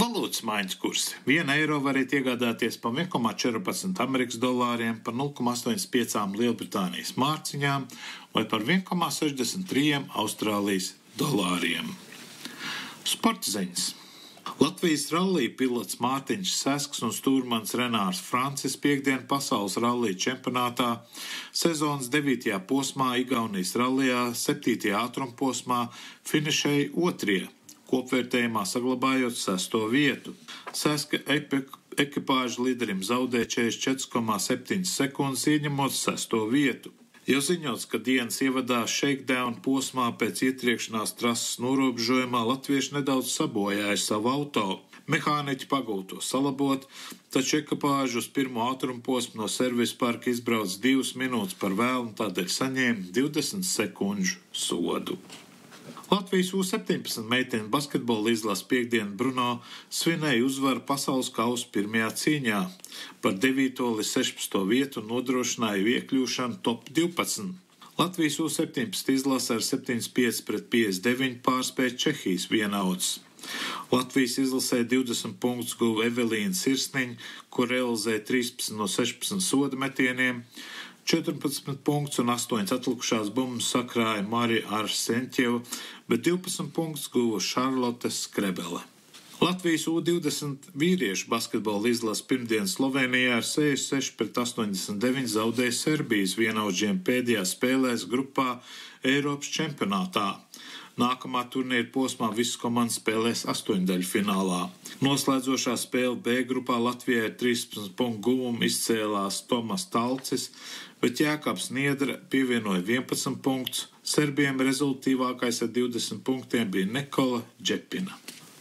Valūtas maiņas kursi. 1 eiro variet iegādāties pa 1,14 Amerikas dolāriem, par 0,85 Lielbritānijas mārciņām vai par 1,63 Austrālijas dolāriem. Sporta ziņas. Latvijas rallija pilots Mārtiņš Sesks un stūrmans Renārs Francis piekdien pasaules rallija čempionātā sezonas 9. posmā Igaunijas rallijā 7. ātrumposmā finišēja 2. kopvērtējumā saglabājot 6. vietu. Seska ekipāža līderim zaudēja 44,7 sekundes, ieņemot 6. vietu. Jau ziņots, ka dienas ievadā shakedown posmā pēc ietriekšanās trases norobežojumā latvieši nedaudz sabojāja savu auto. Mehāniķi pagūto salabot, taču ekipāža uz pirmo ātrumposmu no servisa parka izbrauc 2 minūtes par vēlu un tādēļ saņēma 20 sekundžu sodu. Latvijas U-17 meiteņu basketbola izlase piekdien Brno svinēja uzvaru pasaules kausa pirmajā cīņā par 9. līdz 16. vietu un nodrošināja iekļūšanu top 12. Latvijas U-17 izlase ar 75-59 pārspēja Čehijas vienaudzes. Latvijas izlasē 20 punktus guva Evelīna Sirsniņa, kur realizēja 13 no 16 soda metieniem, 14 punktus un 8 atlikušās bumbas sakrāja Marija Arsenķeva, bet 12 punktus guva Šarlote Skrebele. Latvijas U-20 vīriešu basketbola izlase pirmdien Slovenijā ar 66-89 zaudēja Serbijas vienaudžiem pēdējā spēlēs grupā Eiropas čempionātā. Nākamā turnīra posmā visas komandas spēlēs astoņdaļfinālā. Noslēdzošā spēle B grupā Latvijai ar 13 punktu guvumu izcēlās Tomas Talcis, bet Jākaps Niedra pievienoja 11 punktus. Serbiem rezultīvākais ar 20 punktiem bija Nikola Džepina.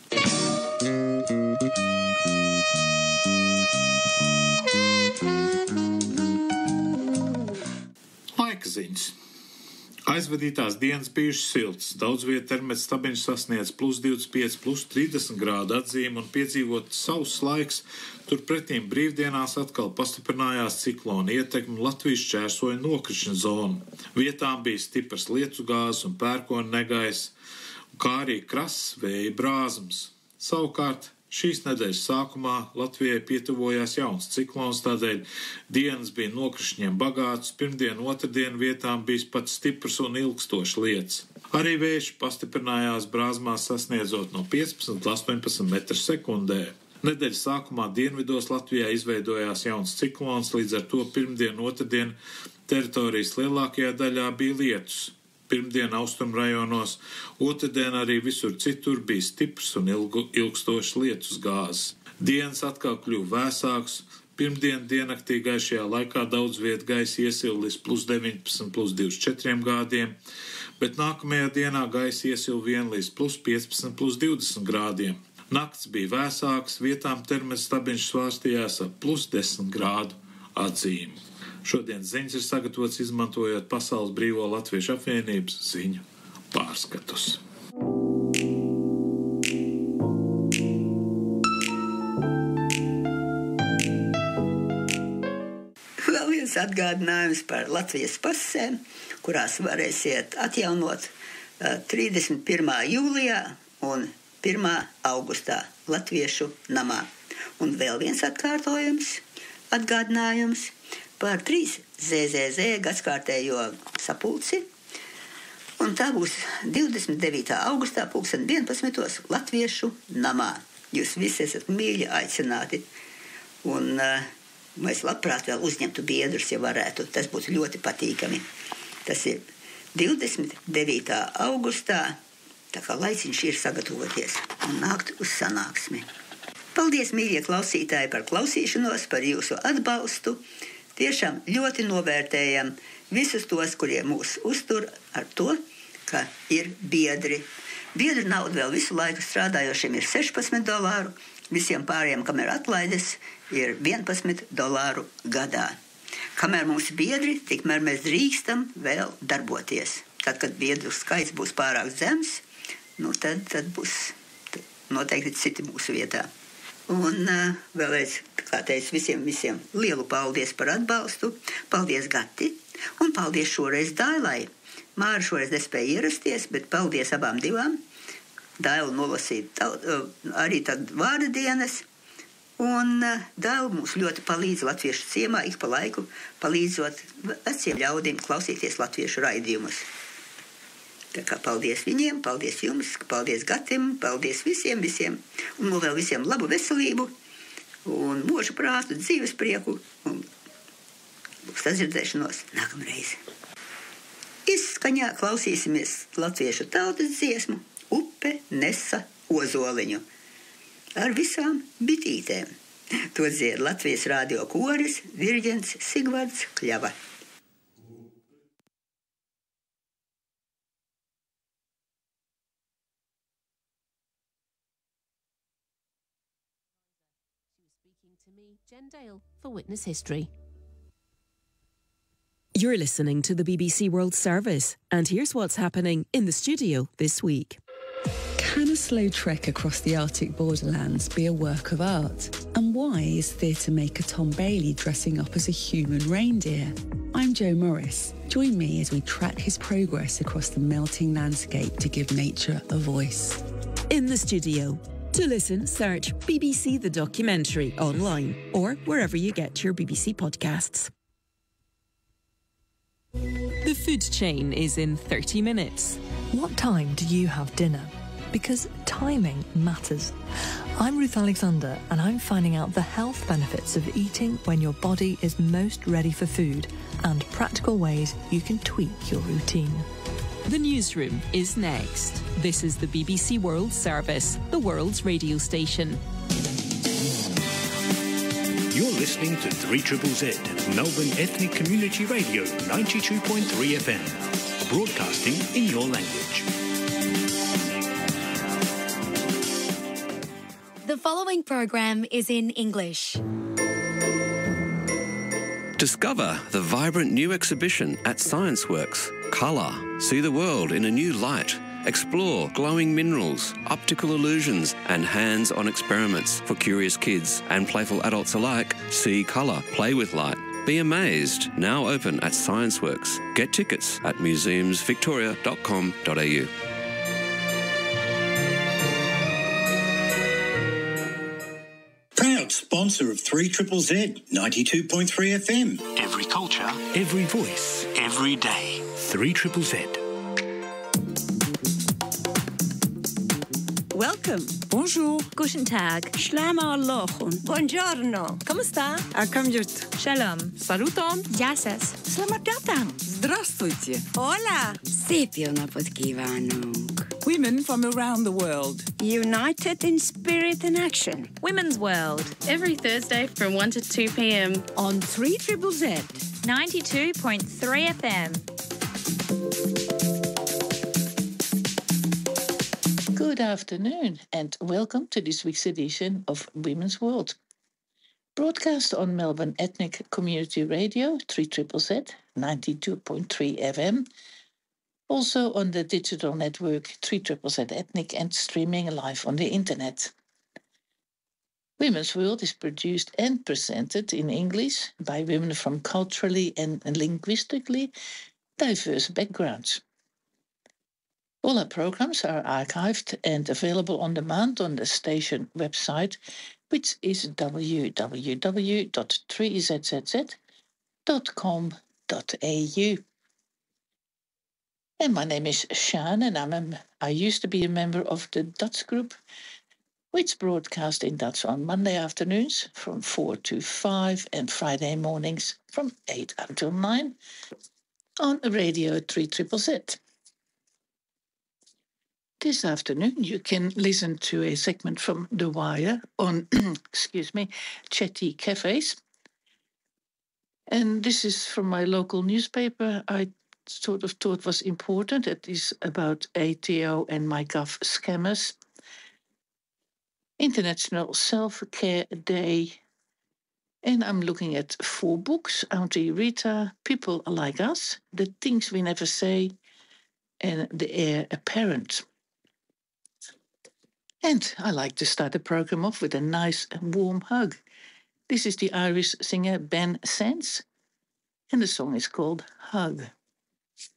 Laika ziņas. Aizvadītās dienas bijušas siltas, daudz vietu termometrs stabiņš sasniedz +25, +30 grādu atzīmi un piedzīvot sauss laiks, turpretīm brīvdienās atkal pastiprinājās ciklona ietekme un Latvijas šķērsoja nokrišņa zonu. Vietām bija stiprs lietusgāzes un pērkona negaiss, kā arī krass vēja brāzmas. Savukārt, šīs nedēļas sākumā Latvijai pietuvojās jauns ciklons, tādēļ dienas bija nokrišņiem bagātas, pirmdien, otrdien vietām bijis pat stiprs un ilgstošs lietus. Arī vējš pastiprinājās brāzmās sasniedzot no 15 līdz 18 m/sekundē. Nedēļas sākumā dienvidos Latvijā izveidojās jauns ciklons, līdz ar to pirmdien, otrdien teritorijas lielākajā daļā bija lietus. Pirmdien austrumrajonos, otrdien arī visur citur bija stiprs un ilgstošs lietusgāzes. Dienas atkal kļuva vēsāks, pirmdien diennaktī gaišajā laikā daudz vietu gaisa iesila līdz +19, +24 grādiem, bet nākamajā dienā gaisa iesila vien līdz +15, +20 grādiem. Nakts bija vēsāks, vietām termometrs stabiņš svārstījās ar +10 grādu atzīmi. Šodienas ziņas ir sagatavotas izmantojot Pasaules Brīvo Latviešu apvienības ziņu pārskatus. Vēl viens atgādinājums par Latvijas pasēm, kurās varēsiet atjaunot 31. jūlijā un 1. augustā Latviešu namā. Un vēl viens atgādinājums par 3 ZZZ gadskārtējo sapulci, un tā būs 29. augustā 11. Latviešu namā. Jūs visi esat mīļi aicināti, un mēs labprāt vēl uzņemtu biedrus, ja varētu. Tas būtu ļoti patīkami. Tas ir 29. augustā, tā kā laiciņš ir sagatavoties un nākt uz sanāksmi. Paldies, mīļie klausītāji, par klausīšanos, par jūsu atbalstu. Tiešām ļoti novērtējam visus tos, kuriem mūs uztur ar to, ka ir biedri. Biedru nauda vēl visu laiku strādājošiem ir $16, visiem pārējiem, kam ir atlaides, ir $11 gadā. Kamēr mums biedri, tikmēr mēs drīkstam vēl darboties. Tad, kad biedru skaits būs pārāk zems, tad būs noteikti citi mūsu vietā. Un vēlreiz, kā teicu, visiem lielu paldies par atbalstu. Paldies, Gati, un paldies šoreiz Dailai. Māra šoreiz nespēja ierasties, bet paldies abām divām, Dailu nolasīt arī tad vārda dienas. Un Daila mums ļoti palīdz latviešu ciemā, ik pa laiku palīdzot veciem ļaudīm klausīties latviešu raidījumus. Tā kā paldies viņiem, paldies jums, paldies Gatim, paldies visiem. Un vēl visiem labu veselību un mūžu prātu, dzīves prieku. Un sadzirdēšanos nākamreiz. Izskaņā klausīsimies latviešu tautas dziesmu Upe nesa ozoliņu ar visām bitītēm. To dzied Latvijas radio koris, diriģents Sigvards Kļava. Speaking to me, Jen Dale, for Witness History. You're listening to the BBC World Service, and here's what's happening in the studio this week. Can a slow trek across the Arctic borderlands be a work of art? And why is theatre maker Tom Bailey dressing up as a human reindeer? I'm Jo Morris. Join me as we track his progress across the melting landscape to give nature a voice. In the studio. To listen, search BBC The Documentary online or wherever you get your BBC podcasts. The food chain is in 30 minutes. What time do you have dinner? Because timing matters. I'm Ruth Alexander, and I'm finding out the health benefits of eating when your body is most ready for food and practical ways you can tweak your routine. The newsroom is next. This is the BBC World Service, the world's radio station. You're listening to 3ZZZ, Melbourne Ethnic Community Radio 92.3 FM, broadcasting in your language. The following program is in English. Discover the vibrant new exhibition at ScienceWorks. Colour. See the world in a new light. Explore glowing minerals, optical illusions, and hands-on experiments for curious kids and playful adults alike. See colour, play with light. Be amazed. Now open at ScienceWorks. Get tickets at museumsvictoria.com.au. Proud sponsor of 3ZZZ 92.3 FM. Every culture, every voice, every day. 3ZZZ. Welcome. Bonjour. Guten Tag. Shlama Alochun. Buongiorno. ¿Cómo está? Akamjut. Shalom. Saluton. Yases. Selamat datang. Здравствуйте. Hola. Szép jó napot kívánunk. Women from around the world. United in spirit and action. Women's World. Every Thursday from 1 to 2 p.m. on 3ZZZ 92.3 FM. Good afternoon and welcome to this week's edition of Women's World. Broadcast on Melbourne Ethnic Community Radio 3ZZZ 92.3 FM. Also on the digital network 3ZZZ Ethnic and streaming live on the internet. Women's World is produced and presented in English by women from culturally and linguistically diverse backgrounds. All our programs are archived and available on demand on the station website, which is www.3zzz.com.au. And my name is Shan, and I used to be a member of the Dutch group, which broadcast in Dutch on Monday afternoons from 4 to 5 and Friday mornings from 8 until 9 on Radio 3ZZZ. This afternoon, you can listen to a segment from The Wire on, Chatty Cafes. And this is from my local newspaper. I sort of thought was important. It is about ATO and MyGov scammers. International Self-Care Day. And I'm looking at 4 books. Auntie Rita, People Like Us, The Things We Never Say, and The Heir Apparent. And I like to start the program off with a nice warm hug. This is the Irish singer Ben Sands, and the song is called Hug.